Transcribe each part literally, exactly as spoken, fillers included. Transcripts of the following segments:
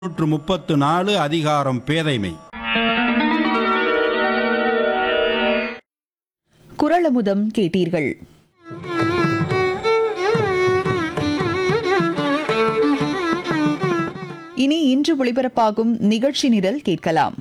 நூற்று முப்பத்து நாலு அதிகாரம் பேதைமை. குறளமுதம் கேட்டீர்கள். இனி இன்று ஒளிபரப்பாகும் நிகழ்ச்சி நிரல் கேட்கலாம்.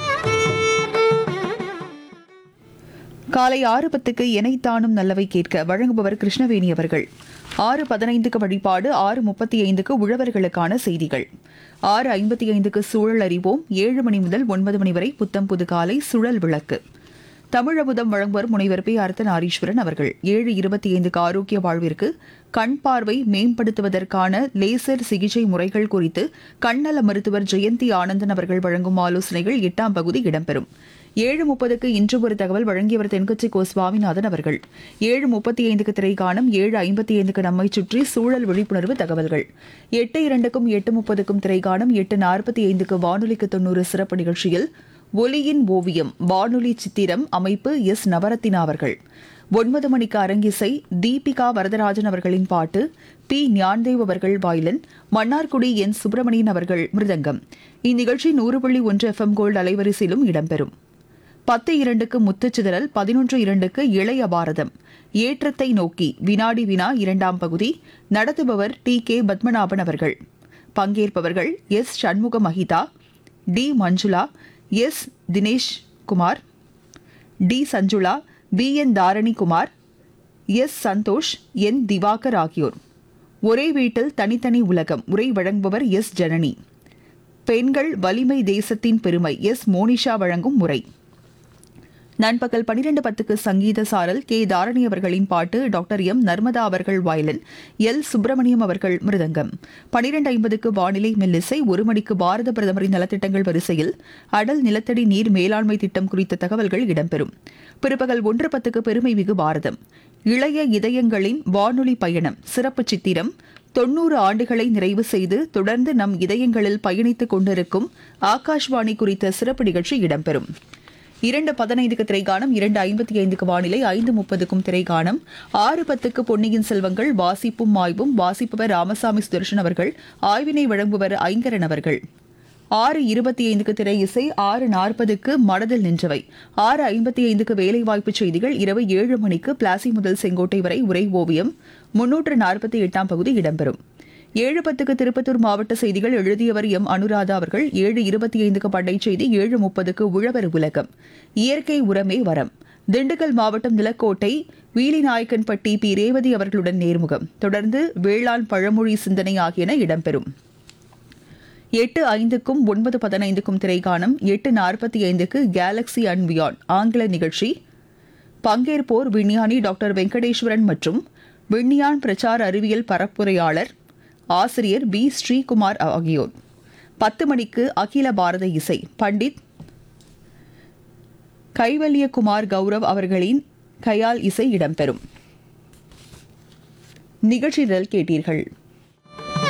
காலை ஆறு பத்துக்கு எனைத்தானும் நல்லவை கேட்க வழங்குபவர் கிருஷ்ணவேணி அவர்கள். ஆறு பதினைந்துக்கு வழிபாடு, ஆறு முப்பத்தி ஐந்துக்கு உழவர்களுக்கான செய்திகள், ஆறு ஐம்பத்தி ஐந்துக்கு சூழல் அறிவோம், ஏழு மணி முதல் ஒன்பது மணி வரை புத்தம் புது காலை சுழல் விளக்கு. தமிழமுதம் வழங்குவர் முனைவர் பி அர்த்தநாரீஸ்வரன் அவர்கள். ஏழு இருபத்தி ஐந்துக்கு ஆரோக்கிய வாழ்விற்கு கண் பார்வை மேம்படுத்துவதற்கான லேசர் சிகிச்சை முறைகள் குறித்து கண்ணல மருத்துவர் ஜெயந்தி ஆனந்தன் அவர்கள் வழங்கும் ஆலோசனைகள் எட்டாம் பகுதி இடம்பெறும். ஏழு முப்பதுக்கு இன்று ஒரு தகவல் வழங்கியவர் தென்கட்சி கோ சுவாமிநாதன் அவர்கள். ஏழு முப்பத்தி ஐந்துக்கு திரைக்காணம், ஏழு ஐம்பத்தி ஐந்துக்கு நம்மை சுற்றி சூழல் விழிப்புணர்வு தகவல்கள், எட்டு இரண்டுக்கும் எட்டு முப்பதுக்கும் திரைக்காணம், எட்டு நாற்பத்தி ஐந்துக்கு வானொலிக்கு தொண்ணூறு சிறப்பு நிகழ்ச்சியில் ஒலியின் ஓவியம் வானொலி சித்திரம் அமைப்பு எஸ் நவரத்தினா அவர்கள். ஒன்பது மணிக்கு அரங்கிசை, தீபிகா வரதராஜன் அவர்களின் பாட்டு, பி ஞான்தேவ் அவர்கள் வயலின், மன்னார்குடி என் சுப்பிரமணியன் அவர்கள் மிருதங்கம். இந்நிகழ்ச்சி நூறு புள்ளி ஒன்று எஃப் எம் கோல்டு அலைவரிசையிலும் இடம்பெறும். பத்து இரண்டுக்கு முத்துச்சிதறல், பதினொன்று இரண்டுக்கு இளைய பாரதம் ஏற்றத்தை நோக்கி வினாடி வினா இரண்டாம் பகுதி. நடத்துபவர் டி கே பத்மநாபன் அவர்கள். பங்கேற்பவர்கள் S Shanmuga Mahitha, D Manjula, S Dinesh Kumar, D Sanjula, B என் தாரணி குமார், எஸ் சந்தோஷ், என் திவாகர் ஆகியோர். ஒரே வீட்டில் தனித்தனி உலகம் உரை வழங்குபவர் எஸ் ஜனனி. பெண்கள் வலிமை தேசத்தின் பெருமை எஸ் மோனிஷா வழங்கும் முறை. நண்பகல் பனிரெண்டு பத்துக்கு சங்கீத சாரல், கே தாரணி அவர்களின் பாட்டு, டாக்டர் எம் நர்மதா அவர்கள் வயலின், எல் சுப்பிரமணியம் அவர்கள் மிருதங்கம். பனிரெண்டு ஐம்பதுக்கு வானிலை மெல்லிசை. ஒரு மணிக்கு பாரத பிரதமரின் நலத்திட்டங்கள் வரிசையில் அடல் நிலத்தடி நீர் மேலாண்மை திட்டம் குறித்த தகவல்கள் இடம்பெறும். பிற்பகல் ஒன்று பத்துக்கு பெருமை மிகு பாரதம் இளைய இதயங்களின் வானொலி பயணம் சிறப்பு சித்திரம், தொன்னூறு ஆண்டுகளை நிறைவு செய்து தொடர்ந்து நம் இதயங்களில் பயணித்துக் கொண்டிருக்கும் ஆகாஷ்வாணி குறித்த சிறப்பு நிகழ்ச்சி இடம்பெறும். இரண்டு பதினைந்துக்கு திரைக்காணம், இரண்டு ஐம்பத்தி ஐந்துக்கு வானிலை, ஐந்து முப்பதுக்கும் திரைக்காணம், ஆறு பத்துக்கு பொன்னியின் செல்வங்கள் வாசிப்பும் ஆய்வும் வாசிப்பவர் ராமசாமி சுதர்ஷன் அவர்கள், ஆய்வினை வழங்குபவர் ஐங்கரன் அவர்கள். ஆறு இருபத்தி ஐந்துக்கு திரை இசை, ஆறு நாற்பதுக்கு மனதில் நின்றவை, ஆறு ஐம்பத்தி ஐந்துக்கு வேலைவாய்ப்பு செய்திகள், இரவு ஏழு மணிக்கு பிளாசி முதல் செங்கோட்டை வரை உரை ஓவியம் முன்னூற்று நாற்பத்தி எட்டாம் பகுதி இடம்பெறும். ஏழு பத்துக்கு திருப்பத்தூர் மாவட்ட செய்திகள், எழுதியவர் எம் அனுராதா அவர்கள். ஏழு இருபத்தி ஐந்துக்கு பண்டை செய்தி, ஏழு முப்பதுக்கு உழவர் உலகம் இயற்கை உரமே வரம், திண்டுக்கல் மாவட்டம் நிலக்கோட்டை வீலிநாயக்கன்பட்டி பி ரேவதி அவர்களுடன் நேர்முகம், தொடர்ந்து வேளாண் பழமொழி சிந்தனை ஆகியன இடம்பெறும். எட்டு ஐந்துக்கும் ஒன்பது பதினைந்துக்கும் திரைக்காணம், எட்டு நாற்பத்தி ஐந்துக்கு கேலக்ஸி அண்ட் பியாண்ட் ஆங்கில நிகழ்ச்சி. பங்கேற்போர் விஞ்ஞானி டாக்டர் வெங்கடேஸ்வரன் மற்றும் விஞ்ஞான் பிரச்சார அறிவியல் பரப்புரையாளர் ஆசிரியர் பி ஸ்ரீகுமார் ஆகியோர். பத்து மணிக்கு அகில பாரத இசை, பண்டித் கைவல்யகுமார் கௌரவ் அவர்களின் கையால் இசை இடம்பெறும். நிகழ்ச்சி நிரல் கேட்டீர்கள்.